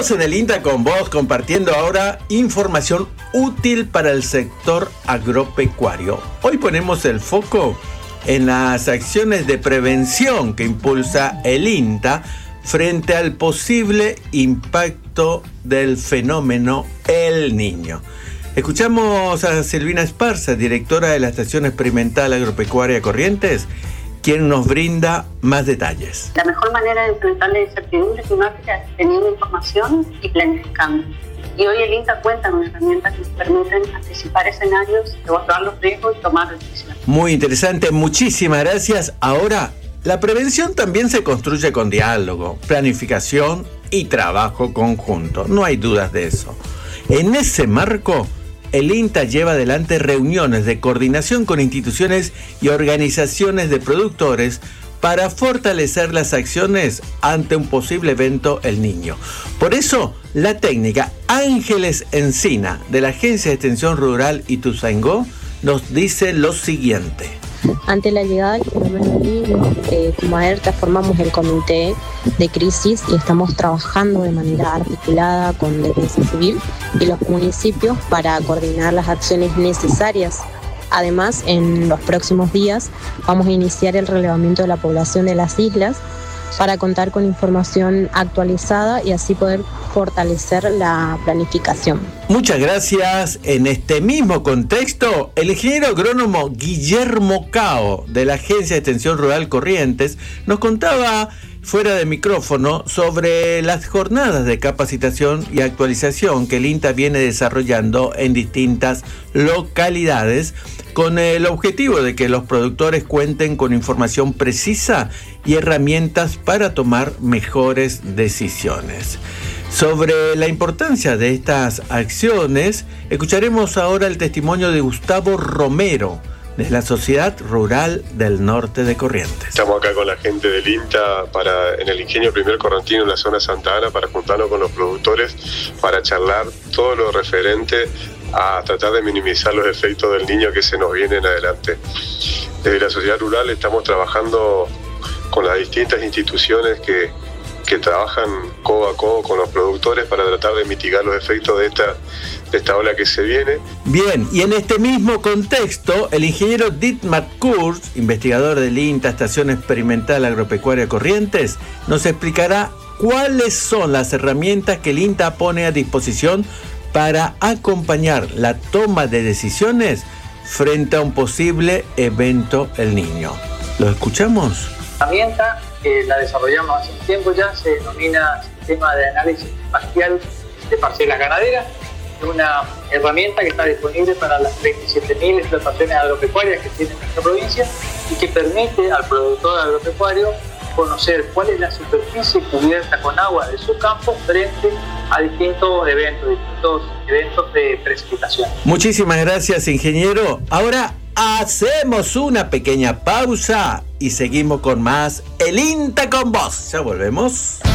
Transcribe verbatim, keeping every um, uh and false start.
Seguimos en el INTA con vos, compartiendo ahora información útil para el sector agropecuario. Hoy ponemos el foco en las acciones de prevención que impulsa el INTA frente al posible impacto del fenómeno El Niño. Escuchamos a Silvina Esparza, directora de la Estación Experimental Agropecuaria Corrientes, quien nos brinda más detalles. La mejor manera de enfrentar la incertidumbre climática es teniendo información y planificando. Y hoy el INTA cuenta con herramientas que nos permiten anticipar escenarios, evaluar los riesgos y tomar decisiones. Muy interesante, muchísimas gracias. Ahora, la prevención también se construye con diálogo, planificación y trabajo conjunto. No hay dudas de eso. En ese marco, el INTA lleva adelante reuniones de coordinación con instituciones y organizaciones de productores para fortalecer las acciones ante un posible evento El Niño. Por eso, la técnica Ángeles Encina de la Agencia de Extensión Rural Ituzaingó nos dice lo siguiente. Ante la llegada del fenómeno del Niño, eh, como AERTA formamos el comité de crisis y estamos trabajando de manera articulada con Defensa Civil y los municipios para coordinar las acciones necesarias. Además, en los próximos días vamos a iniciar el relevamiento de la población de las islas para contar con información actualizada y así poder fortalecer la planificación. Muchas gracias. En este mismo contexto, el ingeniero agrónomo Guillermo Cao, de la Agencia de Extensión Rural Corrientes, nos contaba fuera de micrófono sobre las jornadas de capacitación y actualización que el INTA viene desarrollando en distintas localidades con el objetivo de que los productores cuenten con información precisa y herramientas para tomar mejores decisiones. Sobre la importancia de estas acciones, escucharemos ahora el testimonio de Gustavo Romero, de la Sociedad Rural del Norte de Corrientes. Estamos acá con la gente del INTA para, en el Ingenio Primer Correntino, en la zona Santa Ana, para juntarnos con los productores, para charlar todo lo referente a tratar de minimizar los efectos del niño que se nos vienen adelante. Desde la Sociedad Rural estamos trabajando con las distintas instituciones que, que trabajan codo a codo con los productores para tratar de mitigar los efectos de esta, de esta ola que se viene. Bien, y en este mismo contexto, el ingeniero Dietmar Kurz, investigador del INTA, Estación Experimental Agropecuaria Corrientes, nos explicará cuáles son las herramientas que el INTA pone a disposición para acompañar la toma de decisiones frente a un posible evento El Niño. ¿Lo escuchamos? La herramienta que la desarrollamos hace un tiempo ya se denomina Sistema de Análisis Espacial de Parcelas Ganaderas. Es una herramienta que está disponible para las veintisiete mil explotaciones agropecuarias que tiene nuestra provincia y que permite al productor agropecuario conocer cuál es la superficie cubierta con agua de su campo frente a distintos eventos, distintos eventos de precipitación. Muchísimas gracias, ingeniero. Ahora hacemos una pequeña pausa y seguimos con más El INTA con vos. Ya volvemos.